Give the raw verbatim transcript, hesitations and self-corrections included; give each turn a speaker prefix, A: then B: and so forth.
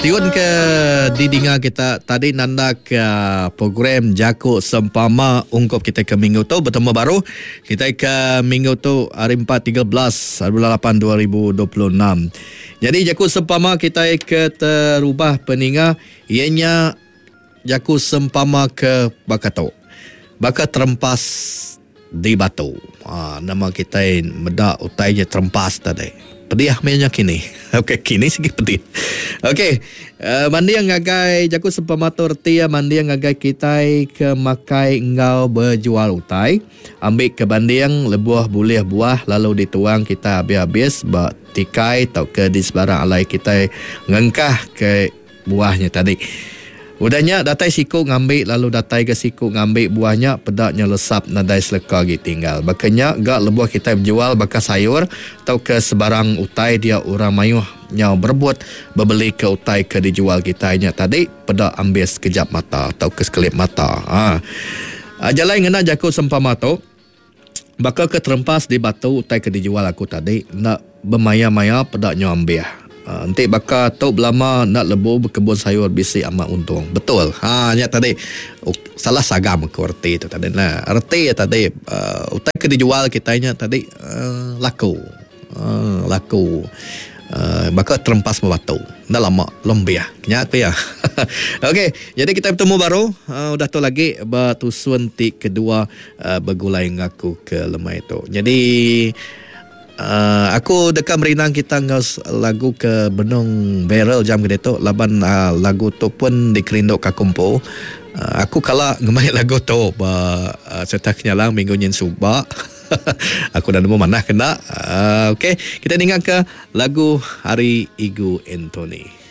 A: Tiun ke didinga kita tadi nanda ke program Jaku Sempama ungkap kita ke minggu tu bertemu baru kita ke minggu tu hari empat tiga belas bulan lapan dua ribu dua puluh enam. Jadi Jaku Sempama kita ke terubah peninga ianya Jaku Sempama ke Bakato. Baka terempas di batu. Ha, nama kita medak utainya terempas tadi. Pedih mainnya kini. Okey, kini sikit pedih. Okey, uh, mandi yang ngagai Jaku Sempama tortilla mandi yang ngagai kita ke makai engau berjual utai. Ambil ke bandiang lebuah boleh buah lalu dituang kita habis-habis bak tikai atau ke di sebarang alai kita ngengkah ke buahnya tadi. Udahnya datai siku ngambil lalu datai ke siku ngambil buahnya pedaknya lesap nadai seleka gitu tinggal. Bakanya gak lebuah kita berjual bakal sayur atau ke sebarang utai dia orang mayuh nyau berbuat berbeli ke utai ke dijual kita nya tadi pedak ambil sekejap mata atau ke sekelip mata. Ha. Jalan ngena Jaku Sempama tu bakal ke terempas di batu utai ke dijual aku tadi nak bermaya-maya pedaknya ambil. Uh, nanti bakal tau belama nak lebu berkebun sayur bisi amat untung. Betul. Ha nya tadi uh, salah sagam ke erti tu tadi. Nah, erti tadi uh, utai ke dijual kitanya tadi uh, laku. Uh, laku. Uh, bakal terempas batu. Dah lama lombia. Nya ke ya. Okey, jadi kita bertemu baru uh, udah tu lagi batusun ti kedua uh, bergulai ngaku ke lemai tu. Jadi Uh, aku dekat merinang kita ngas lagu ke Benung Barrel jam gede tu laban uh, lagu tu pun dikerindok ke kumpo. Uh, aku kala ngemain lagu tu ba uh, cetaknya lang minggu nyen suba. Aku dah nemu mana kena. Uh, Okey, kita dengar ke lagu Hari Igu Anthony.